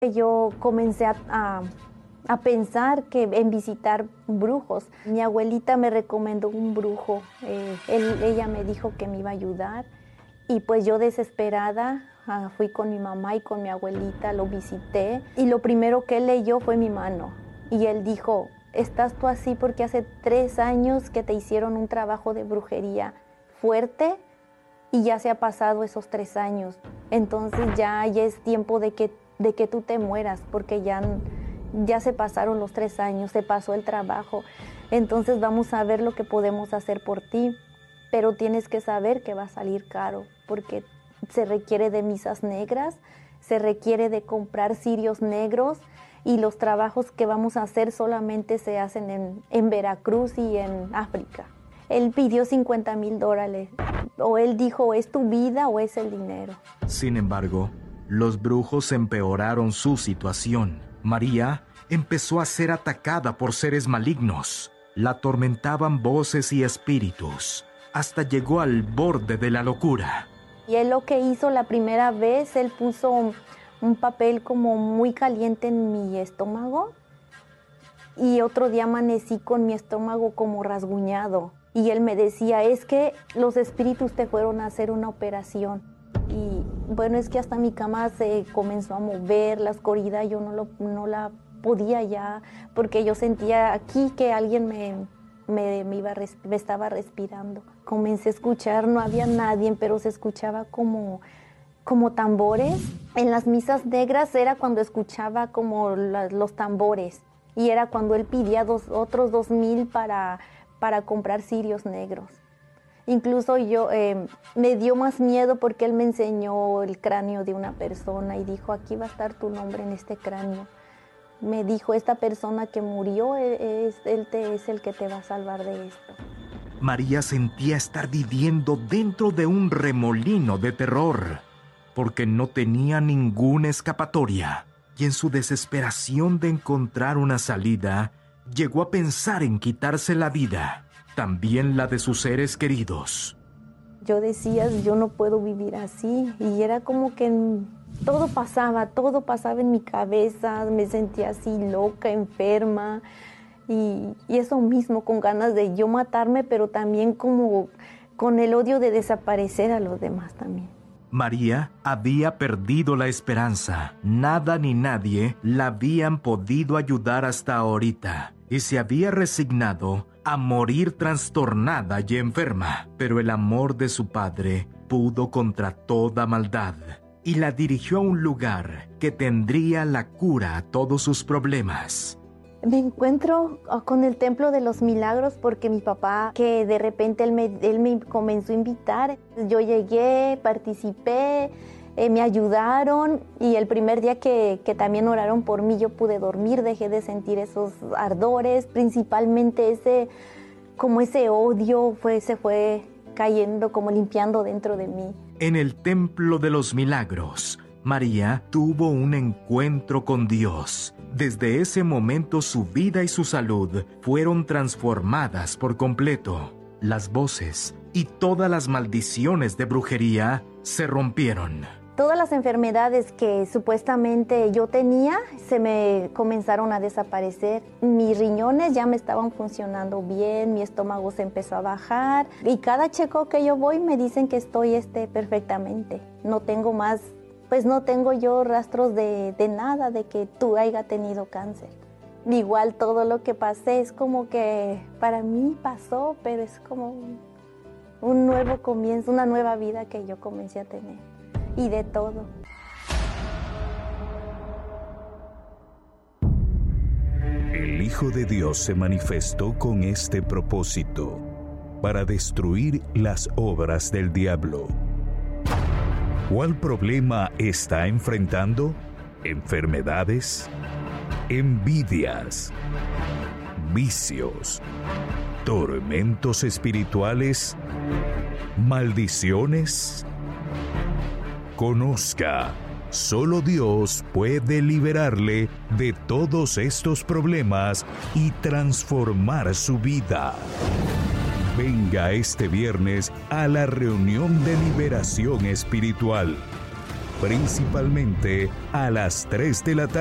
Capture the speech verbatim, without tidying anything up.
Yo comencé a, a, a pensar que en visitar brujos. Mi abuelita me recomendó un brujo. Eh, él, ella me dijo que me iba a ayudar. Y pues yo desesperada uh, fui con mi mamá y con mi abuelita, lo visité. Y lo primero que él leyó fue mi mano. Y él dijo, estás tú así porque hace tres años que te hicieron un trabajo de brujería fuerte y ya se ha pasado esos tres años. Entonces ya, ya es tiempo de que de que tú te mueras, porque ya, ya se pasaron los tres años, se pasó el trabajo. Entonces vamos a ver lo que podemos hacer por ti, pero tienes que saber que va a salir caro, porque se requiere de misas negras, se requiere de comprar cirios negros, y los trabajos que vamos a hacer solamente se hacen en, en Veracruz y en África. Él pidió cincuenta mil dólares, o él dijo, ¿es tu vida o es el dinero? Sin embargo, los brujos empeoraron su situación. María empezó a ser atacada por seres malignos. La atormentaban voces y espíritus, hasta llegó al borde de la locura. Y él lo que hizo la primera vez, él puso un, un papel como muy caliente en mi estómago, y otro día amanecí con mi estómago como rasguñado. Y él me decía, es que los espíritus te fueron a hacer una operación. Y bueno, es que hasta mi cama se comenzó a mover, la oscuridad yo no, lo, no la podía ya, porque yo sentía aquí que alguien me, me, me, iba, me estaba respirando. Comencé a escuchar, no había nadie, pero se escuchaba como, como tambores. En las misas negras era cuando escuchaba como la, los tambores, y era cuando él pedía dos, otros dos mil para, para comprar cirios negros. Incluso yo, eh, me dio más miedo porque él me enseñó el cráneo de una persona y dijo, aquí va a estar tu nombre en este cráneo. Me dijo, esta persona que murió, es, él te, es el que te va a salvar de esto. María sentía estar viviendo dentro de un remolino de terror, porque no tenía ninguna escapatoria. Y en su desesperación de encontrar una salida, llegó a pensar en quitarse la vida. También la de sus seres queridos. Yo decía, yo no puedo vivir así, y era como que todo pasaba, todo pasaba en mi cabeza, me sentía así loca, enferma, y, y eso mismo, con ganas de yo matarme, pero también como con el odio de desaparecer a los demás también. María había perdido la esperanza. Nada ni nadie la habían podido ayudar hasta ahorita, y se había resignado a morir trastornada y enferma. Pero el amor de su padre pudo contra toda maldad y la dirigió a un lugar que tendría la cura a todos sus problemas. Me encuentro con el Templo de los Milagros porque mi papá, que de repente él me, él me comenzó a invitar. Yo llegué, participé, eh, me ayudaron, y el primer día que, que también oraron por mí yo pude dormir, dejé de sentir esos ardores, principalmente ese, como ese odio fue, se fue cayendo, como limpiando dentro de mí. En el Templo de los Milagros, María tuvo un encuentro con Dios. Desde ese momento su vida y su salud fueron transformadas por completo. Las voces y todas las maldiciones de brujería se rompieron. Todas las enfermedades que supuestamente yo tenía se me comenzaron a desaparecer. Mis riñones ya me estaban funcionando bien, mi estómago se empezó a bajar, y cada chequeo que yo voy me dicen que estoy este, perfectamente. No tengo más, pues no tengo yo rastros de, de nada, de que tú haya tenido cáncer. Igual todo lo que pasé es como que para mí pasó, pero es como un, un nuevo comienzo, una nueva vida que yo comencé a tener. Y de todo. El Hijo de Dios se manifestó con este propósito, para destruir las obras del diablo. ¿Cuál problema está enfrentando? ¿Enfermedades? ¿Envidias? ¿Vicios? ¿Tormentos espirituales? ¿Maldiciones? Conozca, solo Dios puede liberarle de todos estos problemas y transformar su vida. Venga este viernes a la reunión de liberación espiritual. principalmente a las tres de la tarde.